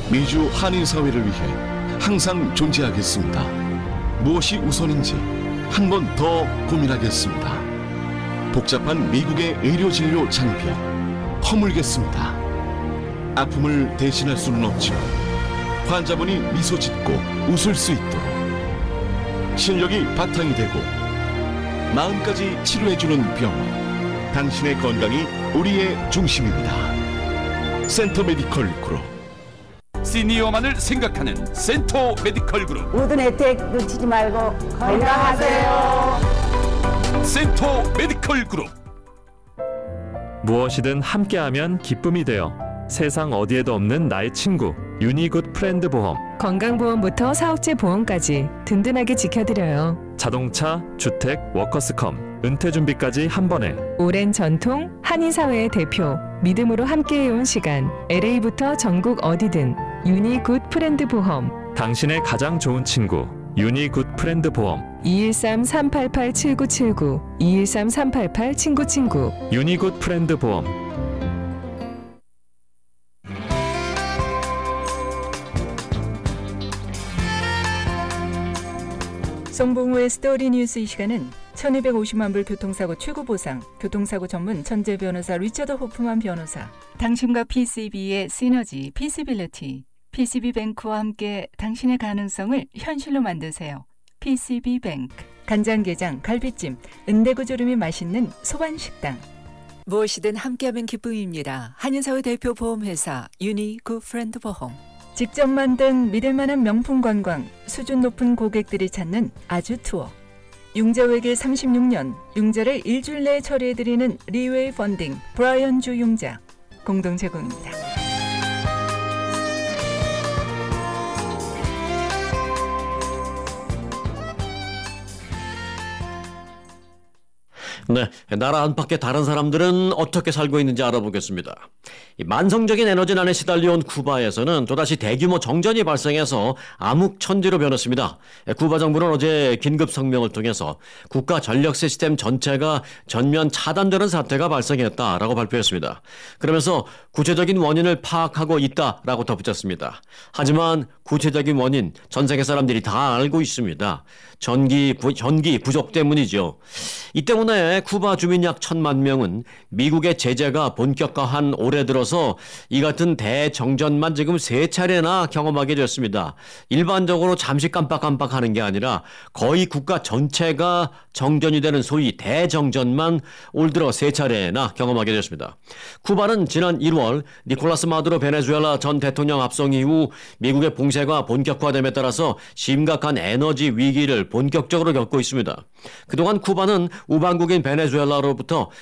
미주 한인사회를 위해 항상 존재하겠습니다. 무엇이 우선인지 한 번 더 고민하겠습니다. 복잡한 미국의 의료진료 장비 허물겠습니다. 아픔을 대신할 수는 없지만 환자분이 미소 짓고 웃을 수 있도록 실력이 바탕이 되고 마음까지 치료해주는 병원, 당신의 건강이 우리의 중심입니다. 센터 메디컬 그룹. 시니어만을 생각하는 센터 메디컬 그룹. 모든 혜택 놓치지 말고 건강하세요. 센터 메디컬 그룹. 무엇이든 함께하면 기쁨이 되어 세상 어디에도 없는 나의 친구 유니굿 프렌드 보험. 건강보험부터 사업체 보험까지 든든하게 지켜드려요. 자동차, 주택, 워커스컴, 은퇴준비까지 한 번에. 오랜 전통, 한인사회의 대표, 믿음으로 함께해온 시간, LA부터 전국 어디든 유니굿 프렌드 보험. 당신의 가장 좋은 친구 유니굿 프렌드 보험. 213-388-7979 213-388-친구친구 유니굿 프렌드 보험. 송봉우의 스토리 뉴스. 이 시간은 1250만 불 교통사고 최고보상, 교통사고 전문 천재 변호사 리처드 호프만 변호사, 당신과 PCB의 시너지, 피시빌리티, PCB뱅크와 함께 당신의 가능성을 현실로 만드세요. PCB뱅크. 간장게장, 갈비찜, 은대구조림이 맛있는 소반식당. 무엇이든 함께하면 기쁨입니다. 한인사회 대표 보험회사 유니굿 프렌드 보험. 직접 만든 믿을만한 명품 관광, 수준 높은 고객들이 찾는 아주 투어. 융자 외길 36년, 융자를 일주일 내에 처리해드리는 리웨이 펀딩, 브라이언 주 융자. 공동 제공입니다. 네, 나라 안팎의 다른 사람들은 어떻게 살고 있는지 알아보겠습니다. 이 만성적인 에너지난에 시달려온 쿠바에서는 또다시 대규모 정전이 발생해서 암흑천지로 변했습니다. 쿠바 정부는 어제 긴급 성명을 통해서 국가 전력 시스템 전체가 전면 차단되는 사태가 발생했다라고 발표했습니다. 그러면서 구체적인 원인을 파악하고 있다라고 덧붙였습니다. 하지만 구체적인 원인 전 세계 사람들이 다 알고 있습니다. 전기 부족 때문이죠. 이 때문에 쿠바 주민 약 1,000만 명은 미국의 제재가 본격화한 올해 들어서 이 같은 대정전만 지금 3차례나 경험하게 됐습니다. 일반적으로 잠시 깜빡깜빡하는 게 아니라 거의 국가 전체가 정전이 되는 소위 대정전만 올 들어 3차례나 경험하게 됐습니다. 쿠바는 지난 1월 니콜라스 마두로 베네수엘라 전 대통령 압송 이후 미국의 봉쇄가 본격화됨에 따라서 심각한 에너지 위기를 본격적으로 겪고 있습니다. 그동안 쿠바는 우방국인 베네수엘라로부터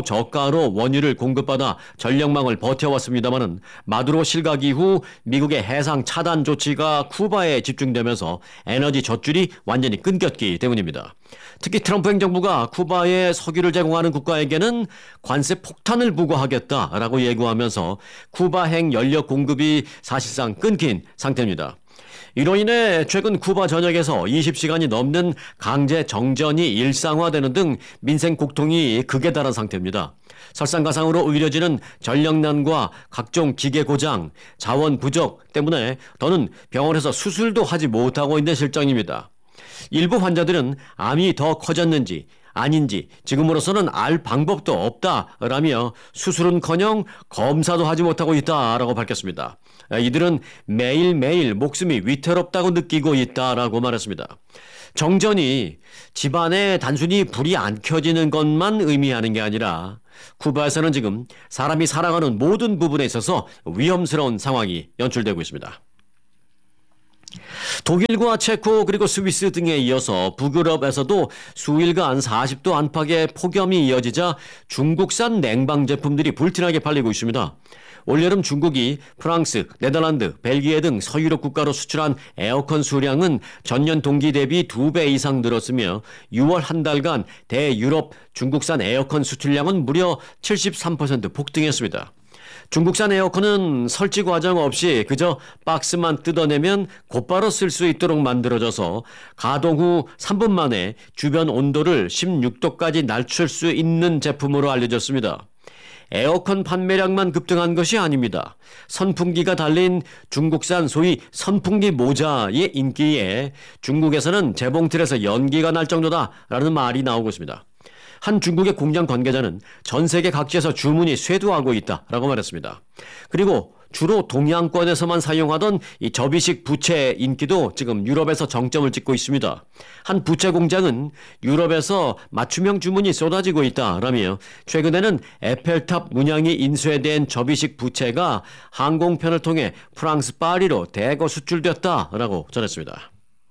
초저가로 원유를 공급받아 전력망을 버텨왔습니다마는 마두로 실각 이후 미국의 해상 차단 조치가 쿠바에 집중되면서 에너지 젖줄이 완전히 끊겼기 때문입니다. 특히 트럼프 행정부가 쿠바에 석유를 제공하는 국가에게는 관세 폭탄을 부과하겠다라고 예고하면서 쿠바행 연료 공급이 사실상 끊긴 상태입니다. 이로 인해 최근 쿠바 전역에서 20시간이 넘는 강제 정전이 일상화되는 등 민생 고통이 극에 달한 상태입니다. 설상가상으로 의료진은 전력난과 각종 기계 고장, 자원 부족 때문에 더는 병원에서 수술도 하지 못하고 있는 실정입니다. 일부 환자들은 암이 더 커졌는지 아닌지 지금으로서는 알 방법도 없다라며 수술은커녕 검사도 하지 못하고 있다라고 밝혔습니다. 이들은 매일매일 목숨이 위태롭다고 느끼고 있다라고 말했습니다. 정전이 집안에 단순히 불이 안 켜지는 것만 의미하는 게 아니라 쿠바에서는 지금 사람이 살아가는 모든 부분에 있어서 위험스러운 상황이 연출되고 있습니다. 독일과 체코 그리고 스위스 등에 이어서 북유럽에서도 수일간 40도 안팎의 폭염이 이어지자 중국산 냉방 제품들이 불티나게 팔리고 있습니다. 올여름 중국이 프랑스, 네덜란드, 벨기에 등 서유럽 국가로 수출한 에어컨 수량은 전년 동기 대비 2배 이상 늘었으며 6월 한 달간 대유럽 중국산 에어컨 수출량은 무려 73% 폭등했습니다. 중국산 에어컨은 설치 과정 없이 그저 박스만 뜯어내면 곧바로 쓸 수 있도록 만들어져서 가동 후 3분 만에 주변 온도를 16도까지 낮출 수 있는 제품으로 알려졌습니다. 에어컨 판매량만 급등한 것이 아닙니다. 선풍기가 달린 중국산 소위 선풍기 모자의 인기에 중국에서는 재봉틀에서 연기가 날 정도다라는 말이 나오고 있습니다. 한 중국의 공장 관계자는 전 세계 각지에서 주문이 쇄도하고 있다라고 말했습니다. 그리고 주로 동양권에서만 사용하던 이 접이식 부채 인기도 지금 유럽에서 정점을 찍고 있습니다. 한 부채 공장은 유럽에서 맞춤형 주문이 쏟아지고 있다라며 최근에는 에펠탑 문양이 인쇄된 접이식 부채가 항공편을 통해 프랑스 파리로 대거 수출됐다라고 전했습니다.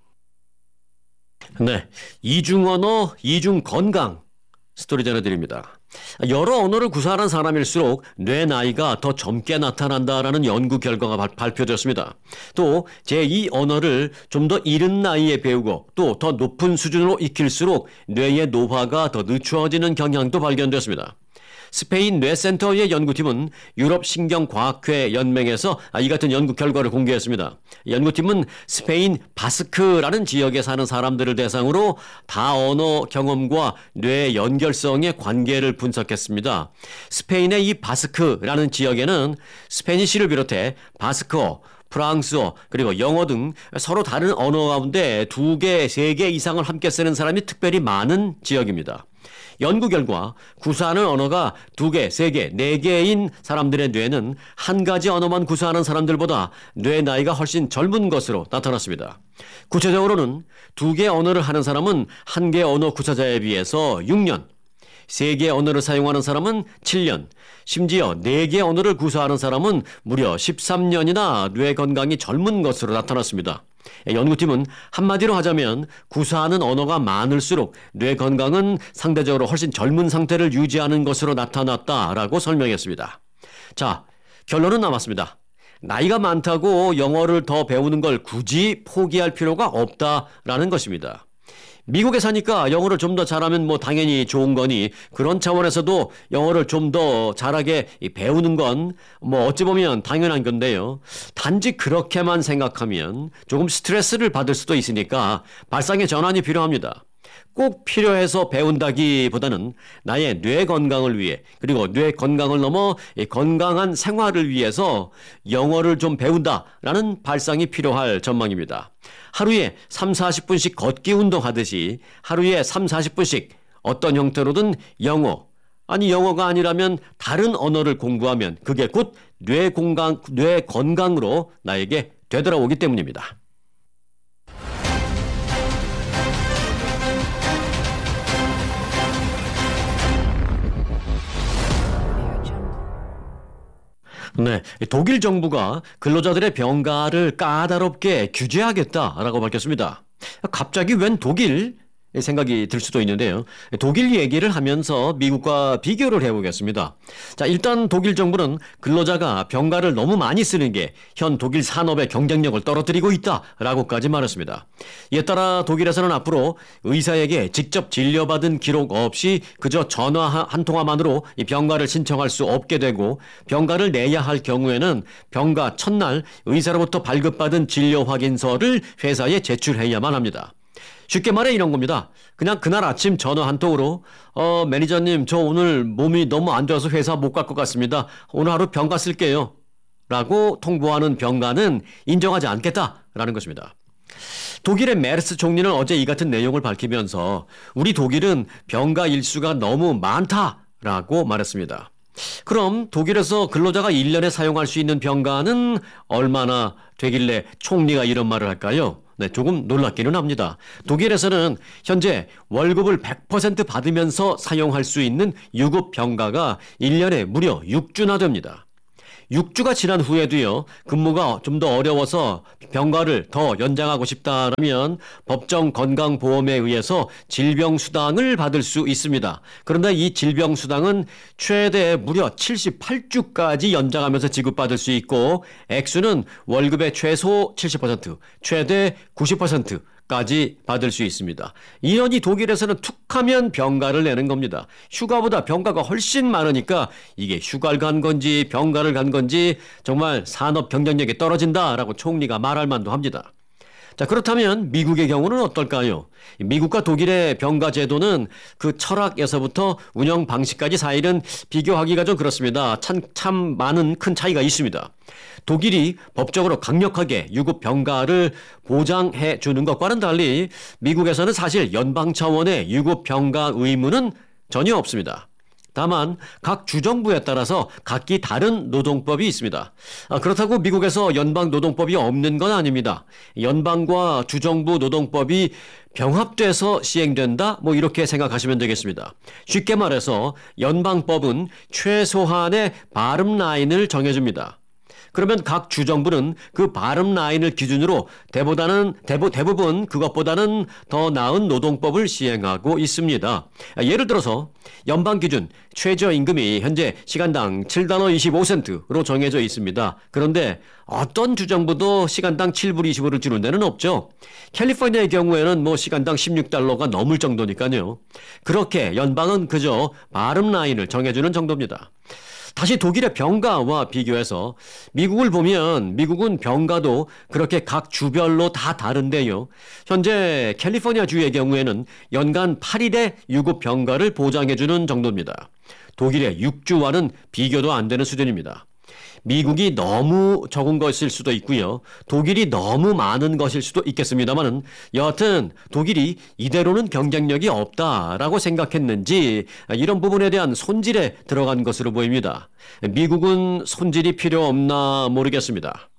네, 이중언어, 이중건강 스토리 전해드립니다. 여러 언어를 구사하는 사람일수록 뇌 나이가 더 젊게 나타난다라는 연구 결과가 발표되었습니다. 또 제2 언어를 좀 더 이른 나이에 배우고 또 더 높은 수준으로 익힐수록 뇌의 노화가 더 늦추어지는 경향도 발견되었습니다. 스페인 뇌센터의 연구팀은 유럽신경과학회 연맹에서 이 같은 연구 결과를 공개했습니다. 연구팀은 스페인 바스크라는 지역에 사는 사람들을 대상으로 다언어 경험과 뇌 연결성의 관계를 분석했습니다. 스페인의 이 바스크라는 지역에는 스페니쉬를 비롯해 바스크어, 프랑스어 그리고 영어 등 서로 다른 언어 가운데 2개, 3개 이상을 함께 쓰는 사람이 특별히 많은 지역입니다. 연구 결과 구사하는 언어가 2개, 3개, 4개인 사람들의 뇌는 한 가지 언어만 구사하는 사람들보다 뇌 나이가 훨씬 젊은 것으로 나타났습니다. 구체적으로는 2개 언어를 하는 사람은 1개 언어 구사자에 비해서 6년, 3개 언어를 사용하는 사람은 7년, 심지어 4개 언어를 구사하는 사람은 무려 13년이나 뇌 건강이 젊은 것으로 나타났습니다. 연구팀은 한마디로 하자면 구사하는 언어가 많을수록 뇌 건강은 상대적으로 훨씬 젊은 상태를 유지하는 것으로 나타났다라고 설명했습니다. 자, 결론은 남았습니다. 나이가 많다고 영어를 더 배우는 걸 굳이 포기할 필요가 없다라는 것입니다. 미국에 사니까 영어를 좀 더 잘하면 당연히 좋은 거니 그런 차원에서도 영어를 좀 더 잘하게 배우는 건 어찌 보면 당연한 건데요. 단지 그렇게만 생각하면 조금 스트레스를 받을 수도 있으니까 발상의 전환이 필요합니다. 꼭 필요해서 배운다기보다는 나의 뇌 건강을 위해 그리고 뇌 건강을 넘어 건강한 생활을 위해서 영어를 좀 배운다라는 발상이 필요할 전망입니다. 하루에 30-40분씩 걷기 운동하듯이 하루에 30-40분씩 어떤 형태로든 영어가 아니라면 다른 언어를 공부하면 그게 곧 뇌 건강으로 나에게 되돌아오기 때문입니다. 네, 독일 정부가 근로자들의 병가를 까다롭게 규제하겠다라고 밝혔습니다. 갑자기 웬 독일? 생각이 들 수도 있는데요. 독일 얘기를 하면서 미국과 비교를 해보겠습니다. 자, 일단 독일 정부는 근로자가 병가를 너무 많이 쓰는 게 현 독일 산업의 경쟁력을 떨어뜨리고 있다라고까지 말했습니다. 이에 따라 독일에서는 앞으로 의사에게 직접 진료받은 기록 없이 그저 전화 한 통화만으로 이 병가를 신청할 수 없게 되고 병가를 내야 할 경우에는 병가 첫날 의사로부터 발급받은 진료 확인서를 회사에 제출해야만 합니다. 쉽게 말해 이런 겁니다. 그냥 그날 아침 전화 한 통으로 매니저님 저 오늘 몸이 너무 안 좋아서 회사 못 갈 것 같습니다. 오늘 하루 병가 쓸게요. 라고 통보하는 병가는 인정하지 않겠다라는 것입니다. 독일의 메르스 총리는 어제 이 같은 내용을 밝히면서 우리 독일은 병가 일수가 너무 많다라고 말했습니다. 그럼 독일에서 근로자가 1년에 사용할 수 있는 병가는 얼마나 되길래 총리가 이런 말을 할까요? 네, 조금 놀랍기는 합니다. 독일에서는 현재 월급을 100% 받으면서 사용할 수 있는 유급 병가가 1년에 무려 6주나 됩니다. 6주가 지난 후에도요, 근무가 좀 더 어려워서 병가를 더 연장하고 싶다면 법정 건강보험에 의해서 질병수당을 받을 수 있습니다. 그런데 이 질병수당은 최대 무려 78주까지 연장하면서 지급받을 수 있고 액수는 월급의 최소 70%, 최대 90%까지 받을 수 있습니다. 이러니 독일에서는 툭하면 병가를 내는 겁니다. 휴가보다 병가가 훨씬 많으니까 이게 휴가를 간 건지 병가를 간 건지 정말 산업 경쟁력이 떨어진다라고 총리가 말할 만도 합니다. 자, 그렇다면 미국의 경우는 어떨까요? 미국과 독일의 병가 제도는 그 철학에서부터 운영 방식까지 사실은 비교하기가 좀 그렇습니다. 참 많은 큰 차이가 있습니다. 독일이 법적으로 강력하게 유급 병가를 보장해 주는 것과는 달리 미국에서는 사실 연방 차원의 유급 병가 의무는 전혀 없습니다. 다만 각 주정부에 따라서 각기 다른 노동법이 있습니다. 그렇다고 미국에서 연방 노동법이 없는 건 아닙니다. 연방과 주정부 노동법이 병합돼서 시행된다? 뭐 이렇게 생각하시면 되겠습니다. 쉽게 말해서 연방법은 최소한의 발음 라인을 정해줍니다. 그러면 각 주정부는 그 발음 라인을 기준으로 대부분 그것보다는 더 나은 노동법을 시행하고 있습니다. 예를 들어서 연방 기준 최저임금이 현재 시간당 $7.25로 정해져 있습니다. 그런데 어떤 주정부도 시간당 7불 25를 주는 데는 없죠. 캘리포니아의 경우에는 뭐 시간당 $16가 넘을 정도니까요. 그렇게 연방은 그저 발음 라인을 정해주는 정도입니다. 다시 독일의 병가와 비교해서 미국을 보면 미국은 병가도 그렇게 각 주별로 다 다른데요. 현재 캘리포니아 주의 경우에는 연간 8일의 유급 병가를 보장해주는 정도입니다. 독일의 6주와는 비교도 안 되는 수준입니다. 미국이 너무 적은 것일 수도 있고요. 독일이 너무 많은 것일 수도 있겠습니다만은 여하튼 독일이 이대로는 경쟁력이 없다라고 생각했는지 이런 부분에 대한 손질에 들어간 것으로 보입니다. 미국은 손질이 필요 없나 모르겠습니다.